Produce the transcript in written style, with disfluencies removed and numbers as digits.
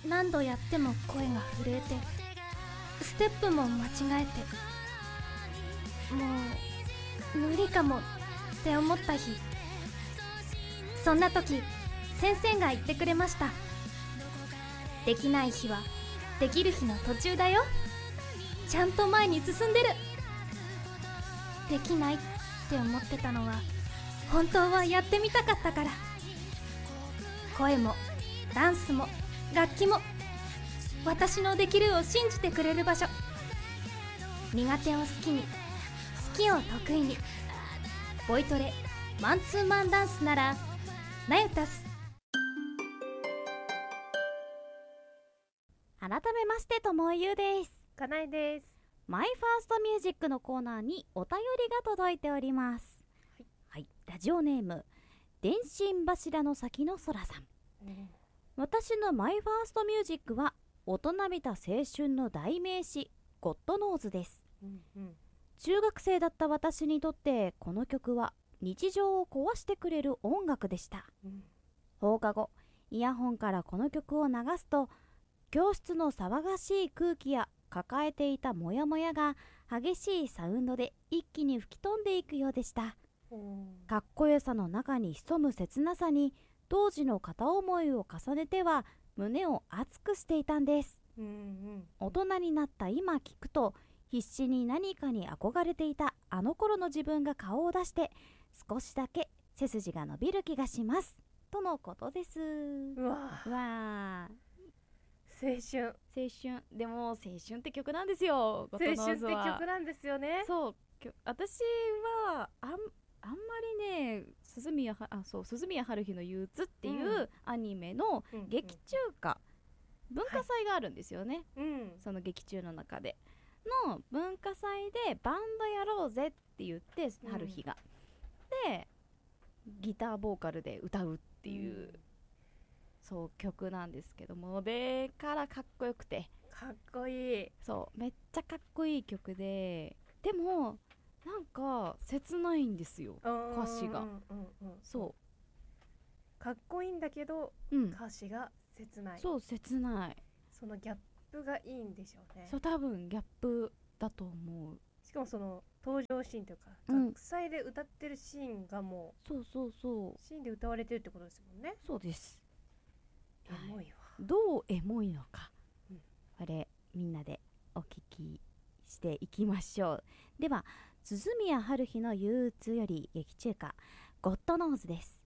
何度やっても声が震えて、ステップも間違えて、もう無理かもって思った日、そんな時先生が言ってくれました。できない日はできる日の途中だよ。ちゃんと前に進んでる。できないって思ってたのは本当はやってみたかったから。声もダンスも楽器も私のできるを信じてくれる場所。苦手を好きに、好きを得意に。ボイトレマンツーマンダンスならナユタス。 改めましてともゆうです。 かなえです。 マイファーストミュージックのコーナーにお便りが届いております。はい、ラジオネーム電信柱の先の空さん、私のマイファーストミュージックは大人びた青春の代名詞ゴッドノーズです。中学生だった私にとってこの曲は日常を壊してくれる音楽でした。放課後イヤホンからこの曲を流すと、教室の騒がしい空気や抱えていたモヤモヤが激しいサウンドで一気に吹き飛んでいくようでした。かっこよさの中に潜む切なさに当時の片思いを重ねては胸を熱くしていたんです。大人になった今聞くと、必死に何かに憧れていたあの頃の自分が顔を出して少しだけ背筋が伸びる気がしますとのことです。 うわー青春でも青春って曲なんですよ。 青春って曲なんですよね。 そう、私はあんまりね、鈴宮春日の憂鬱っていうアニメの劇中歌、文化祭があるんですよね、その劇中の中での文化祭でバンドやろうぜって言って春日が、でギターボーカルで歌うっていう、そう曲なんですけども、でからかっこよくて、 かっこいい。 そうめっちゃかっこいい曲で、でもなんか切ないんですよ、歌詞が。 そうかっこいいんだけど、歌詞が切ない。 そう切ない。 そのギャップがいいんでしょうね。 そう多分ギャップだと思う。 しかもその登場シーンというか、学祭で歌ってるシーンがもうシーンで歌われてるってことですもんね。 そうです。 エモいわ。 どうエモいのか、あれみんなでお聞きしていきましょう。では鈴宮春日の憂鬱より劇中歌ゴッドノーズです。